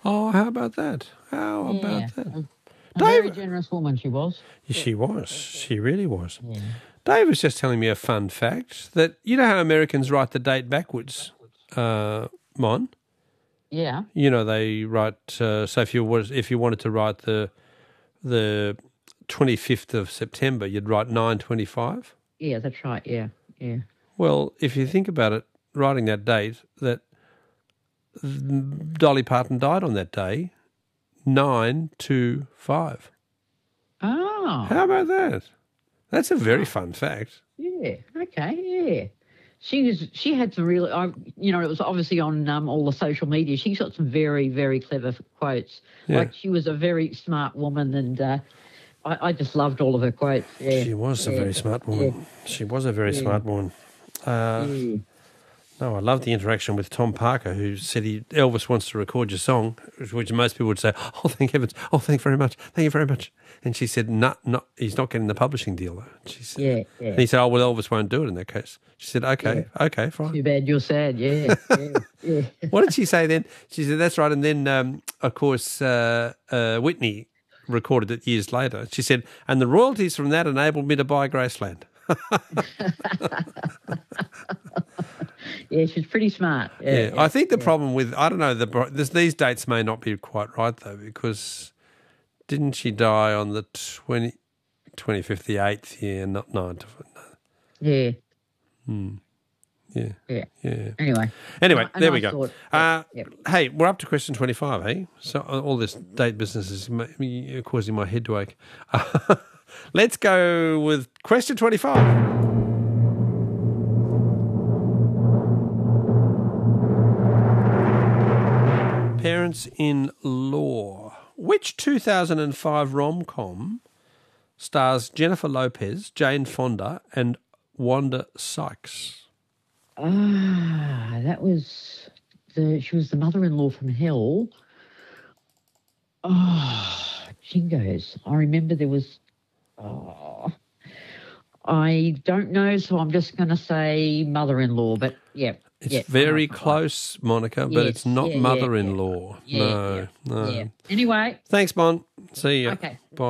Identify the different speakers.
Speaker 1: Oh, how about that? How about that?
Speaker 2: A very generous woman she was.
Speaker 1: She was. She really was.
Speaker 2: Yeah.
Speaker 1: Dave was just telling me a fun fact that you know how Americans write the date backwards, Mon?
Speaker 2: Yeah.
Speaker 1: You know they write. So if you wanted to write the 25th of September, you'd write 9/25.
Speaker 2: Yeah, that's right. Yeah. Yeah.
Speaker 1: Well, if you think about it, writing that date, that Dolly Parton died on that day, 9/25.
Speaker 2: Oh.
Speaker 1: How about that? That's a very fun fact.
Speaker 2: Yeah. Okay. Yeah. She had some really, it was obviously on all the social media. She's got some very, very clever quotes.
Speaker 1: Yeah.
Speaker 2: Like she was a very smart woman, and I just loved all of her quotes. Yeah.
Speaker 1: She was a very smart woman.
Speaker 2: Yeah.
Speaker 1: She was a very smart woman. No, I love the interaction with Tom Parker, who said Elvis wants to record your song, which most people would say, oh, thank heavens, oh, thank you very much. And she said, no, he's not getting the publishing deal, though. She said,
Speaker 2: Yeah.
Speaker 1: And he said, oh, well, Elvis won't do it in that case. She said, okay, fine.
Speaker 2: Too bad you're sad, yeah.
Speaker 1: What did she say then? She said, that's right. And then, of course, Whitney recorded it years later. She said, and the royalties from that enabled me to buy Graceland.
Speaker 2: Yeah, she's pretty smart.
Speaker 1: Yeah, I think the problem with, I don't know, these dates may not be quite right, though, because didn't she die on the 25th, the 8th year, not 9th?
Speaker 2: Yeah.
Speaker 1: Yeah.
Speaker 2: Anyway,
Speaker 1: there we
Speaker 2: nice
Speaker 1: go.
Speaker 2: thought.
Speaker 1: Hey, we're up to question 25, hey? So all this date business is causing my head to ache. Let's go with question 25. Parents-in-Law. Which 2005 rom-com stars Jennifer Lopez, Jane Fonda and Wanda Sykes?
Speaker 2: That was she was the mother-in-law from hell. Oh, Jingos. I remember there was, I don't know, so I'm just going to say mother-in-law, but yeah.
Speaker 1: It's very close, Monica, but it's not mother-in-law.
Speaker 2: No.
Speaker 1: No.
Speaker 2: Yeah. Anyway.
Speaker 1: Thanks, Mon. See you.
Speaker 2: Okay.
Speaker 1: Bye.